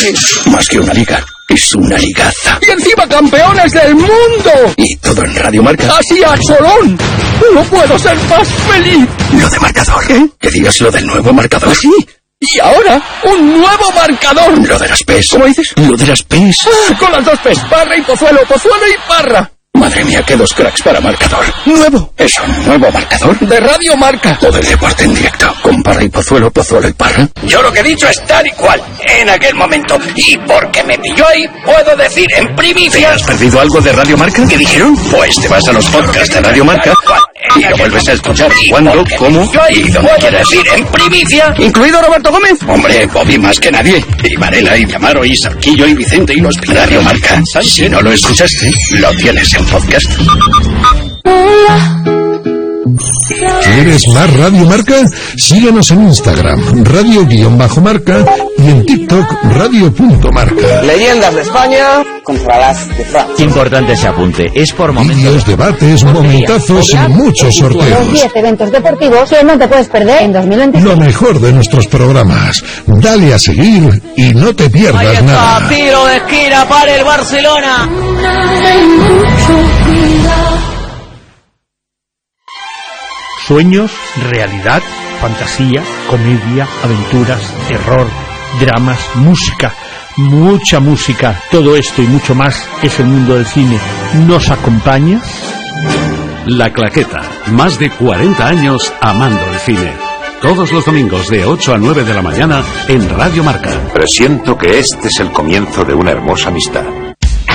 Más que una liga, es una ligaza. ¡Y encima campeones del mundo! Y todo en Radio Marca. ¡Así a cholón! ¡No puedo ser más feliz! Lo de marcador. ¿Qué? Que digas lo del nuevo marcador. ¿Sí? Y ahora, un nuevo marcador. Lo de las P's. ¿Cómo dices? Lo de las P's. ¡Ah! Con las dos P's, Parra y Pozuelo, Pozuelo y Parra. Madre mía, qué dos cracks para marcador. Nuevo. ¿Es un nuevo marcador? De Radio Marca. O del deporte en directo. Con Parra y Pozuelo, Pozuelo y Parra. Yo lo que he dicho es tal y cual, en aquel momento. Y porque me pilló ahí, puedo decir en primicia... ¿Has perdido algo de Radio Marca? ¿Qué dijeron? Pues te vas a los podcasts de Radio Marca y lo vuelves a escuchar cuando, cómo y donde quieras. Decir en primicia... ¿Incluido Roberto Gómez? Hombre, Bobby más que nadie. Y Varela, y Amaro, y Sarquillo, y Vicente, y los Radio Marca. Si no lo escuchaste, lo tienes en podcast. ¿Quieres más Radio Marca? Síguenos en Instagram, radio_marca, y en TikTok, radio.marca. Leyendas de España contra las de Francia. Importante ese apunte, es por momentos. Vídeos, debates, momentazos y muchos sorteos. Los 10 eventos deportivos que no te puedes perder en 2025. Lo mejor de nuestros programas. Dale a seguir y no te pierdas nada. Tiro de esquina para el Barcelona. Sueños, realidad, fantasía, comedia, aventuras, terror, dramas, música, mucha música. Todo esto y mucho más es el mundo del cine. ¿Nos acompañas? La Claqueta, más de 40 años amando el cine. Todos los domingos de 8 a 9 de la mañana en Radio Marca. Presiento que este es el comienzo de una hermosa amistad.